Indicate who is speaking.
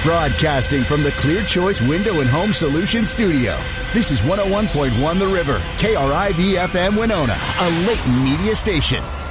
Speaker 1: Broadcasting from the Clear Choice Window and Home Solutions Studio. This is 101.1 The River, KRIV-FM Winona, a Layton media station.